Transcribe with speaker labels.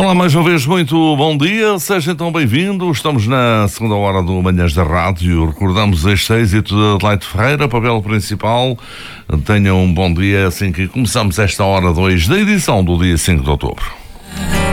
Speaker 1: Olá, mais uma vez, muito bom dia, seja então bem-vindo. Estamos na segunda hora do Manhãs da Rádio. Recordamos este êxito de Adelaide Ferreira, papel principal. Tenham um bom dia, assim que começamos esta hora 2 da edição do dia 5 de outubro.